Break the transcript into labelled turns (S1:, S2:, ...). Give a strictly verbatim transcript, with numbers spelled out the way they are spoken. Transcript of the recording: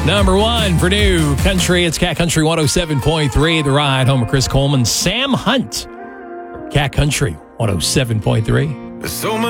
S1: Number one for new country. It's Cat Country one oh seven point three. The Ride home of Chris Coleman. Sam Hunt. Cat Country one oh seven point three.
S2: So much